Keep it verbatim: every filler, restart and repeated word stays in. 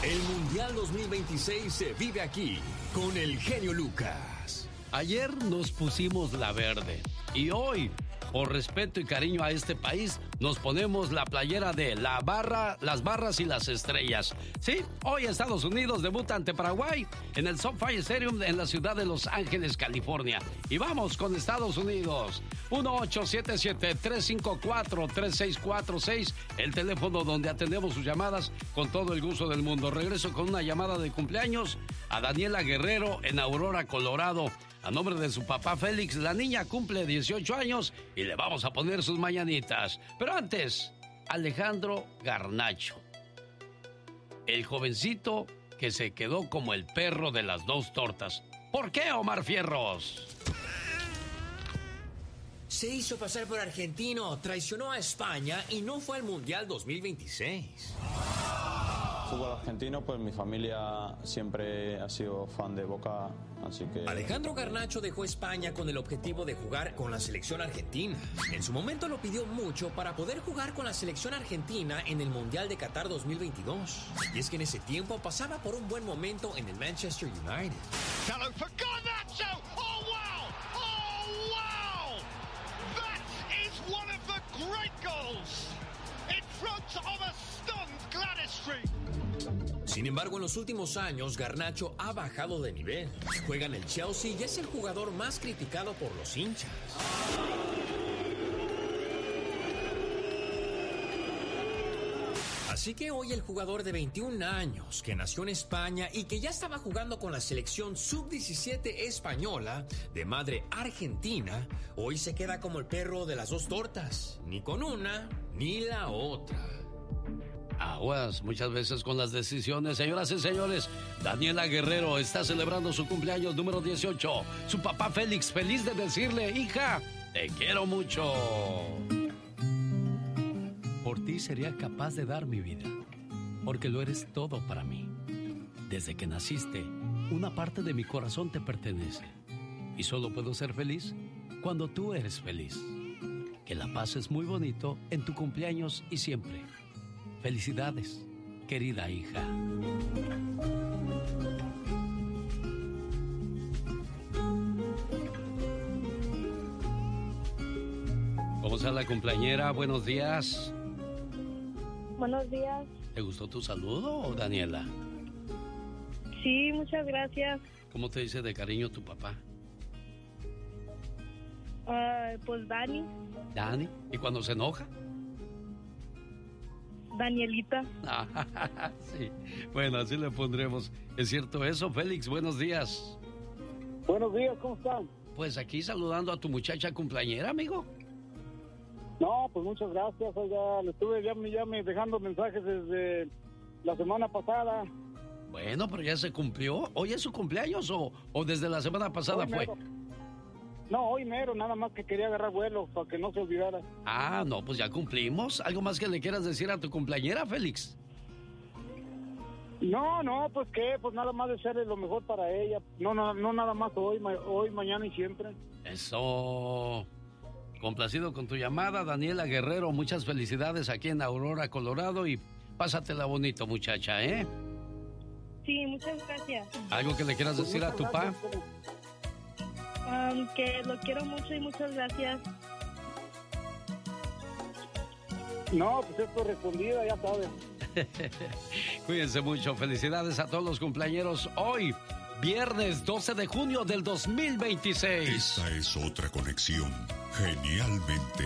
El Mundial dos mil veintiséis se vive aquí con el genio Lucas. Ayer nos pusimos la verde y hoy, por respeto y cariño a este país, nos ponemos la playera de la barra, las barras y las estrellas. Sí, hoy Estados Unidos debuta ante Paraguay en el SoFi Stadium en la ciudad de Los Ángeles, California. Y vamos con Estados Unidos. uno ocho siete siete, tres cinco cuatro, tres seis cuatro seis, el teléfono donde atendemos sus llamadas con todo el gusto del mundo. Regreso con una llamada de cumpleaños a Daniela Guerrero en Aurora, Colorado. A nombre de su papá Félix, la niña cumple dieciocho años y le vamos a poner sus mañanitas. Pero antes, Alejandro Garnacho, el jovencito que se quedó como el perro de las dos tortas. ¿Por qué, Omar Fierros? Se hizo pasar por argentino, traicionó a España y no fue al Mundial dos mil veintiséis. Fútbol argentino, pues mi familia siempre ha sido fan de Boca, así que... Alejandro Garnacho dejó España con el objetivo de jugar con la selección argentina. En su momento lo pidió mucho para poder jugar con la selección argentina en el Mundial de Qatar dos mil veintidós. Y es que en ese tiempo pasaba por un buen momento en el Manchester United. Hello for Garnacho! Oh wow! Oh wow! That is one of the great goals in front of a stunned Gladys Street. Sin embargo, en los últimos años, Garnacho ha bajado de nivel. Juega en el Chelsea y es el jugador más criticado por los hinchas. Así que hoy el jugador de veintiún años, que nació en España y que ya estaba jugando con la selección sub diecisiete española, de madre argentina, hoy se queda como el perro de las dos tortas. Ni con una, ni la otra. Aguas muchas veces con las decisiones. Señoras y señores, Daniela Guerrero está celebrando su cumpleaños número dieciocho. Su papá Félix, feliz de decirle: hija, te quiero mucho. Por ti sería capaz de dar mi vida, porque lo eres todo para mí. Desde que naciste, una parte de mi corazón te pertenece. Y solo puedo ser feliz cuando tú eres feliz. Que la pases muy bonito en tu cumpleaños y siempre. Felicidades, querida hija. ¿Cómo está la cumpleañera? Buenos días. Buenos días. ¿Te gustó tu saludo, Daniela? Sí, muchas gracias. ¿Cómo te dice de cariño tu papá? Uh, pues Dani. Dani. ¿Y cuando se enoja? Danielita. Ah, sí. Bueno, así le pondremos. ¿Es cierto eso, Félix? Buenos días. Buenos días, ¿cómo están? Pues aquí saludando a tu muchacha cumpleañera, amigo. No, pues muchas gracias. Oiga, le estuve ya, ya me dejando mensajes desde la semana pasada. Bueno, pero ya se cumplió. ¿Hoy es su cumpleaños o, o desde la semana pasada hoy fue? Mero. No, hoy mero, nada más que quería agarrar vuelo para que no se olvidara. Ah, no, pues ya cumplimos. ¿Algo más que le quieras decir a tu cumpleañera, Félix? No, no, pues qué, pues nada más desearle lo mejor para ella. No, no, no nada más hoy, ma- hoy, mañana y siempre. Eso. Complacido con tu llamada, Daniela Guerrero. Muchas felicidades aquí en Aurora, Colorado, y pásatela bonito, muchacha, ¿eh? Sí, muchas gracias. ¿Algo que le quieras decir a tu papá? Um, que lo quiero mucho y muchas gracias. No, pues es correspondida, ya sabes. Cuídense mucho. Felicidades a todos los cumpleañeros hoy, viernes doce de junio del dos mil veintiséis. Esta es otra conexión genialmente